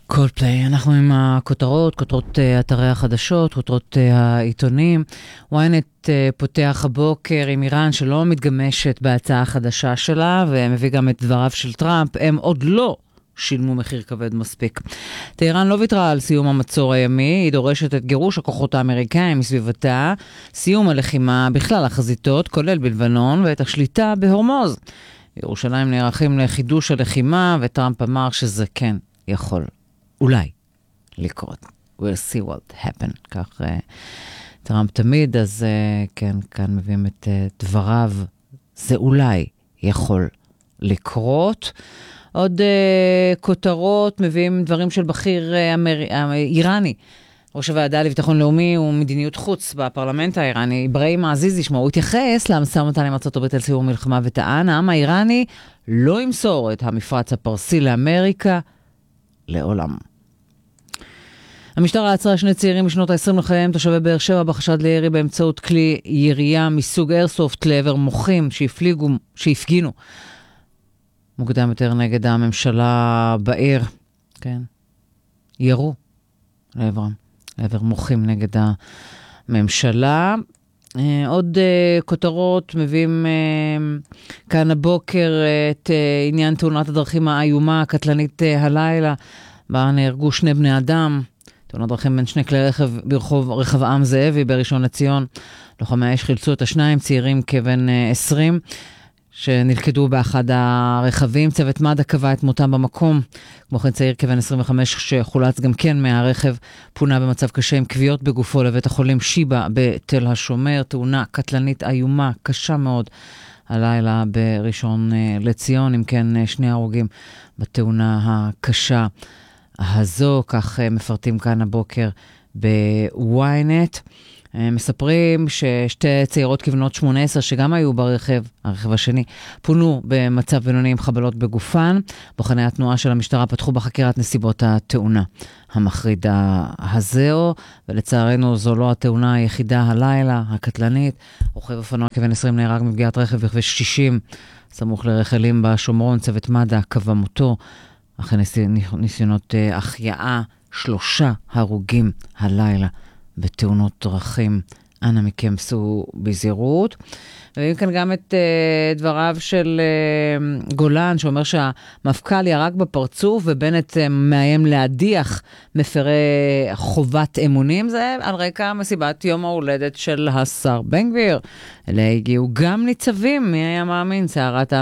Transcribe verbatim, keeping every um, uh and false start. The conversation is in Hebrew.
קולפליי, אנחנו עם הכותרות, כותרות אתרי החדשות, כותרות העיתונים. ynet פותח הבוקר עם איראן שלא מתגמשת בהצעה החדשה שלה, ומביא גם את דבריו של טראמפ, הם עוד לא שילמו מחיר כבד מספיק. טהרן לא ויתרה על סיום המצור הימי, היא דורשת את גירוש הכוחות האמריקאים מסביבתה, סיום הלחימה בכלל החזיתות, כולל בלבנון, ואת השליטה בהורמוז. ירושלים נערכים לחידוש הלחימה, וטראמפ אמר שזה כן יכול אולי לקרות. We'll see what happen. כך uh, טראמפ תמיד, אז uh, כן, כאן מביאים את uh, דבריו. זה אולי יכול לקרות. עוד uh, כותרות מביאים דברים של בכיר uh, אמר... uh, איראני. ראש הוועדה לביטחון לאומי ומדיניות חוץ בפרלמנט האיראני, אברהים עזיזי, שמו, הוא התייחס למשא ומתן עם ארצות הברית על סיום מלחמה וטען, העם האיראני לא ימסור את המפרץ הפרסי לאמריקה לעולם. המשטרה עצרה שני צעירים בשנות ה-עשרים לחייהם, תושבי באר שבע, בחשד לירי באמצעות כלי ירייה מסוג איירסופט לעבר מוחים שהפליגו, שהפגינו מוקדם יותר נגד הממשלה בעיר. כן. ירו לעברם, לעבר מוחים נגד הממשלה. עוד כותרות מביאים כאן הבוקר את עניין תאונת הדרכים האיומה, הקטלנית הלילה, בה נהרגו שני בני אדם. תאונת דרכים בין שני כלי רכב ברחוב רחבעם זאבי בראשון לציון. לוחמי האש חילצו את השניים, צעירים כבן עשרים, שנלכדו באחד הרכבים. צוות מד"א קבע את מותם במקום. כמו כן צעיר כבן עשרים וחמש שחולץ גם כן מהרכב, פונה במצב קשה עם כוויות בגופו לבית החולים שיבא בתל השומר. תאונה קטלנית איומה, קשה מאוד, הלילה בראשון לציון. אם כן, שני הרוגים בתאונה הקשה הזו, כך מפרטים כאן הבוקר ב-ynet. מספרים ששתי צעירות כבנות שמונה עשרה שגם היו ברכב, הרכב השני, פונו במצב בינוני עם חבלות בגופן. בוחני התנועה של המשטרה פתחו בחקירת נסיבות התאונה המחרידה הזו, ולצערנו זו לא התאונה היחידה הלילה, הקטלנית. רוכב אופנוע כבן עשרים נהרג מפגיעת רכב בכביש שישים, סמוך לרחלים בשומרון. צוות מד"א קבע מותו אחרי ניסיונות החייאה. שלושה הרוגים הלילה בתאונות דרכים. אנא מכם סעו בזהירות. ורואים כאן גם את uh, דבריו של uh, גולן, שאומר שהמפכ"ל ירק בפרצוף, ובנט uh, מאיים להדיח מפרי חובת אמונים. זה על רקע מסיבת יום ההולדת של השר בן גביר. אלה הגיעו גם ניצבים, מי היה מאמין, סערת